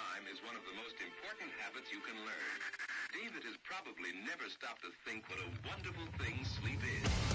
time is one of the most important habits you can learn. David has probably never stopped to think what a wonderful thing sleep is.